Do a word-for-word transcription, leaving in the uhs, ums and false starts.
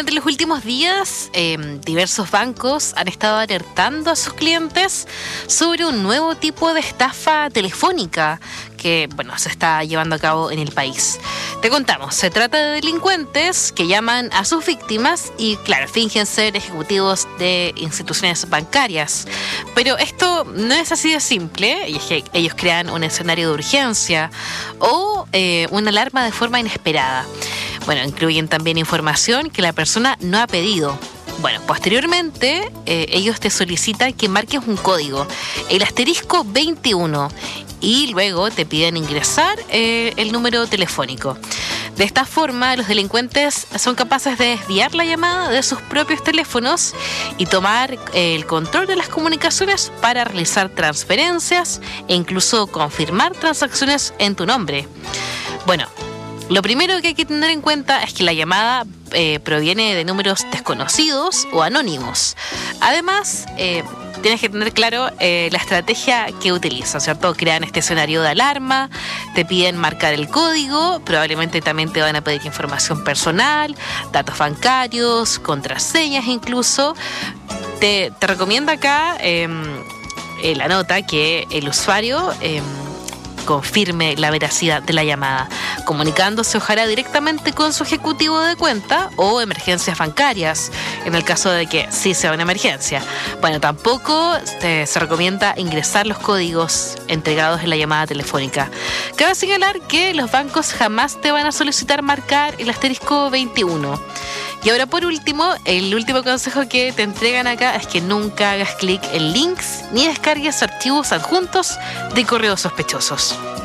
durante los últimos días, eh, diversos bancos han estado alertando a sus clientes sobre un nuevo tipo de estafa telefónica que, bueno, se está llevando a cabo en el país. Te contamos, se trata de delincuentes que llaman a sus víctimas y, claro, fingen ser ejecutivos de instituciones bancarias. Pero esto no es así de simple, y es que ellos crean un escenario de urgencia o eh, una alarma de forma inesperada. Bueno, incluyen también información que la persona no ha pedido. Bueno, posteriormente eh, ellos te solicitan que marques un código, el asterisco veintiuno, y luego te piden ingresar eh, el número telefónico. De esta forma, los delincuentes son capaces de desviar la llamada de sus propios teléfonos y tomar eh, el control de las comunicaciones para realizar transferencias e incluso confirmar transacciones en tu nombre. Bueno, lo primero que hay que tener en cuenta es que la llamada eh, proviene de números desconocidos o anónimos. Además, eh, tienes que tener claro eh, la estrategia que utilizan, ¿cierto? Crean este escenario de alarma, te piden marcar el código, probablemente también te van a pedir información personal, datos bancarios, contraseñas incluso. Te, te recomiendo acá eh, eh, la nota que el usuario Eh, confirme la veracidad de la llamada, comunicándose ojalá directamente con su ejecutivo de cuenta o emergencias bancarias, en el caso de que sí sea una emergencia. Bueno, tampoco se, se recomienda ingresar los códigos entregados en la llamada telefónica. Cabe señalar que los bancos jamás te van a solicitar marcar el asterisco veintiuno. Y ahora, por último, el último consejo que te entregan acá es que nunca hagas clic en links ni descargues archivos adjuntos de correos sospechosos.